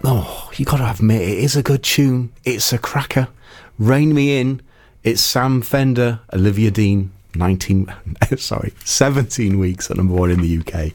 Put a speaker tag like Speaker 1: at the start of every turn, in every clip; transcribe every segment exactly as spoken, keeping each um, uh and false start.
Speaker 1: oh, you got to admit, it is a good tune. It's a cracker. Rein Me In. It's Sam Fender, Olivia Dean, nineteen, sorry, seventeen weeks at number one in the U K.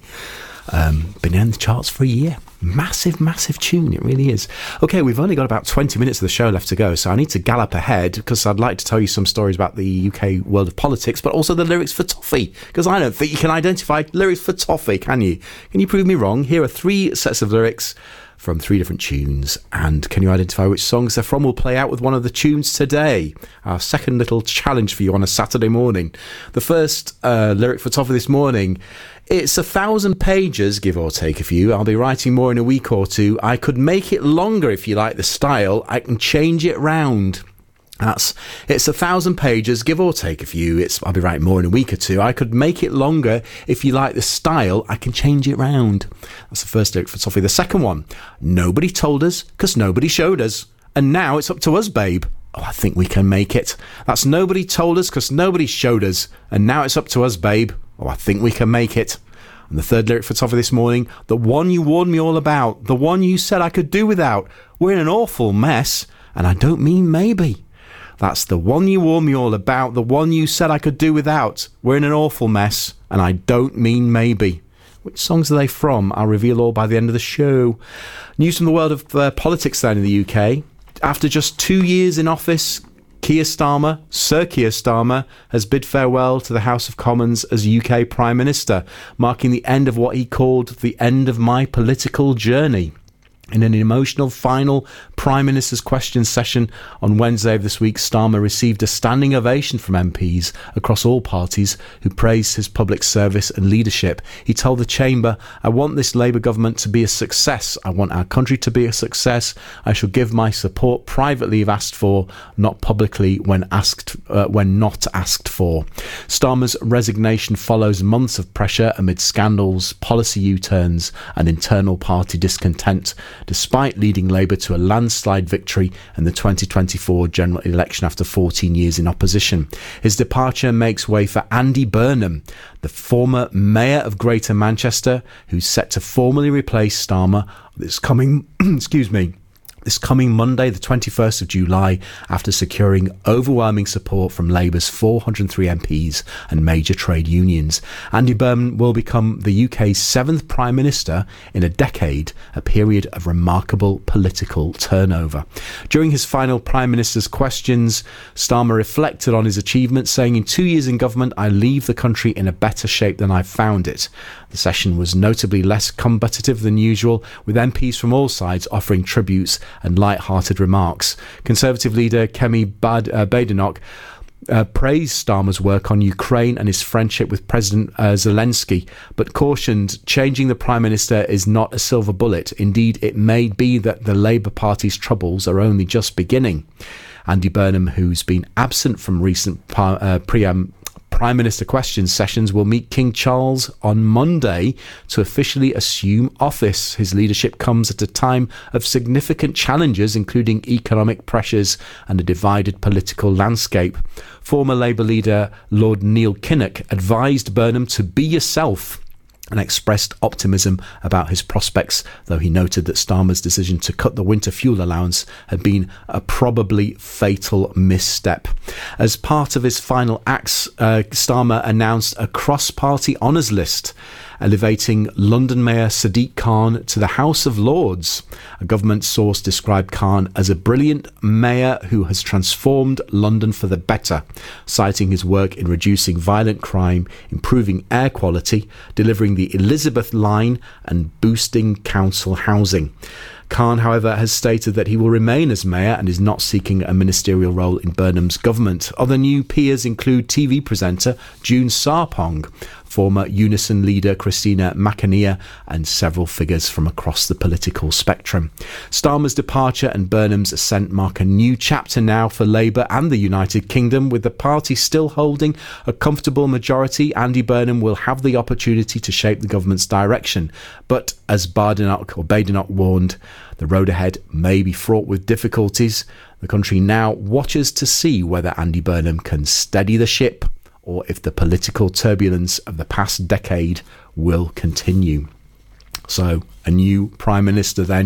Speaker 1: Um, been in the charts for a year. Massive, massive tune. It really is. Okay, we've only got about twenty minutes of the show left to go, so I need to gallop ahead because I'd like to tell you some stories about the U K world of politics, but also the lyrics for Toffee, because I don't think you can identify lyrics for Toffee, can you? Can you prove me wrong? Here are three sets of lyrics from three different tunes, and can you identify which songs they're from? We'll play out with one of the tunes today. Our second little challenge for you on a Saturday morning. The first uh, lyric for Toffee this morning: it's a thousand pages, give or take a few. I'll be writing more in a week or two. I could make it longer if you like the style. I can change it round. That's, it's a thousand pages, give or take a few. It's, I'll be writing more in a week or two. I could make it longer if you like the style. I can change it round. That's the first lyric for Toffee. The second one: nobody told us because nobody showed us. And now it's up to us, babe. Oh, I think we can make it. That's nobody told us because nobody showed us. And now it's up to us, babe. Oh, I think we can make it. And the third lyric for Toffee this morning: the one you warned me all about, the one you said I could do without. We're in an awful mess, and I don't mean maybe. That's the one you warned me all about, the one you said I could do without. We're in an awful mess, and I don't mean maybe. Which songs are they from? I'll reveal all by the end of the show. News from the world of uh, politics then in the U K. After just two years in office, Keir Starmer, Sir Keir Starmer, has bid farewell to the House of Commons as U K Prime Minister, marking the end of what he called the end of my political journey. In an emotional final Prime Minister's Questions session on Wednesday of this week, Starmer received a standing ovation from M Ps across all parties who praised his public service and leadership. He told the Chamber, "I want this Labour government to be a success. I want our country to be a success. I shall give my support privately if asked for, not publicly when asked, uh, when not asked for." Starmer's resignation follows months of pressure amid scandals, policy U-turns and internal party discontent, despite leading Labour to a landslide victory in the twenty twenty-four general election after fourteen years in opposition. His departure makes way for Andy Burnham, the former Mayor of Greater Manchester, who's set to formally replace Starmer this coming, excuse me, this coming Monday, the twenty-first of July, after securing overwhelming support from Labour's four hundred three M Ps and major trade unions. Andy Burnham will become the U K's seventh Prime Minister in a decade, a period of remarkable political turnover. During his final Prime Minister's Questions, Starmer reflected on his achievements, saying, "In two years in government, I leave the country in a better shape than I found it." The session was notably less combative than usual, with M Ps from all sides offering tributes and light-hearted remarks. Conservative leader Kemi Bad- uh, Badenoch uh, praised Starmer's work on Ukraine and his friendship with President uh, Zelensky, but cautioned changing the Prime Minister is not a silver bullet. Indeed, it may be that the Labour Party's troubles are only just beginning. Andy Burnham, who's been absent from recent par- uh, pre-um, Prime Minister Questions sessions, will meet King Charles on Monday to officially assume office. His leadership comes at a time of significant challenges, including economic pressures and a divided political landscape. Former Labour leader Lord Neil Kinnock advised Burnham to be yourself and expressed optimism about his prospects, though he noted that Starmer's decision to cut the winter fuel allowance had been a probably fatal misstep. As part of his final acts, uh, Starmer announced a cross-party honours list, elevating London Mayor Sadiq Khan to the House of Lords. A government source described Khan as a brilliant mayor who has transformed London for the better, citing his work in reducing violent crime, improving air quality, delivering the Elizabeth line and boosting council housing. Khan, however, has stated that he will remain as mayor and is not seeking a ministerial role in Burnham's government. Other new peers include T V presenter June Sarpong, former Unison leader Christina McAnear, and several figures from across the political spectrum. Starmer's departure and Burnham's ascent mark a new chapter now for Labour and the United Kingdom. With the party still holding a comfortable majority, Andy Burnham will have the opportunity to shape the government's direction. But as Badenoch or Badenoch warned, the road ahead may be fraught with difficulties. The country now watches to see whether Andy Burnham can steady the ship or if the political turbulence of the past decade will continue. So, a new Prime Minister then,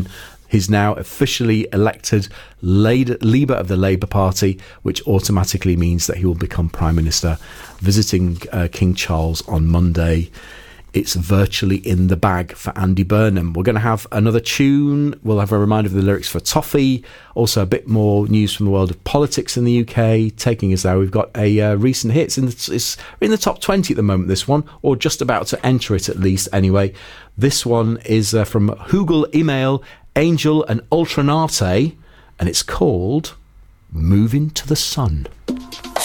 Speaker 1: He's now officially elected leader of the Labour Party, which automatically means that he will become Prime Minister, visiting uh, King Charles on Monday. It's virtually in the bag for Andy Burnham. We're going to have another tune. We'll have a reminder of the lyrics for Toffee. Also a bit more news from the world of politics in the U K. Taking us there, we've got a uh, recent hits. In the, it's in the top twenty at the moment, this one, or just about to enter it at least anyway. This one is uh, from Hugel Email, Angel and Ultranate, and it's called Moving to the Sun.